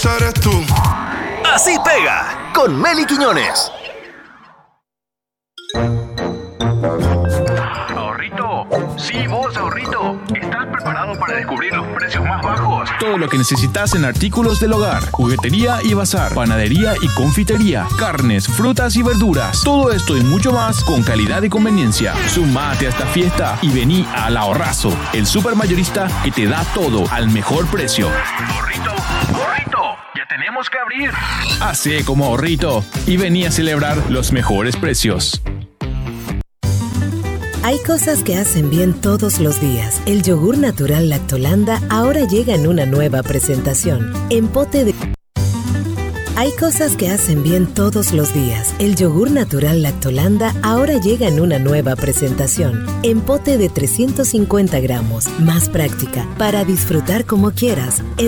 esa eres tú. Así pega con Meli Quiñones. Ahorrito, sí vos, ahorrito, ¿estás preparado para descubrir los precios más bajos? Todo lo que necesitas en artículos del hogar, juguetería y bazar, panadería y confitería, carnes, frutas y verduras. Todo esto y mucho más con calidad y conveniencia. Sumate a esta fiesta y vení al Ahorrazo, el supermayorista que te da todo al mejor precio. Ahorrito, ya tenemos que abrir. Hacé como Ahorrito y vení a celebrar los mejores precios. Hay cosas que hacen bien todos los días. El yogur natural Lactolanda ahora llega en una nueva presentación. En pote de... Hay cosas que hacen bien todos los días. El yogur natural Lactolanda ahora llega en una nueva presentación. En pote de 350 gramos. Más práctica, para disfrutar como quieras.